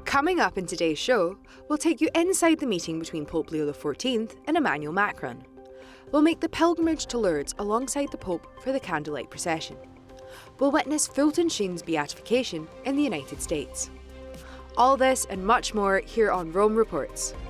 Coming up in today's show, we'll take you inside the meeting between Pope Leo XIV and Emmanuel Macron. We'll make the pilgrimage to Lourdes alongside the Pope for the candlelight procession. We'll witness Fulton Sheen's beatification in the United States. All this and much more here on Rome Reports.